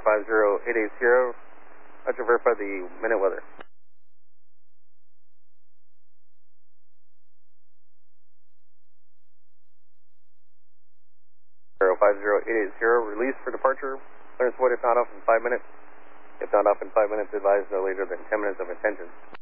50880. Roger, verify the minute weather. 50880, release for departure. Clearance void if not off in 5 minutes. If not off in 5 minutes, advise no later than 10 minutes of intention.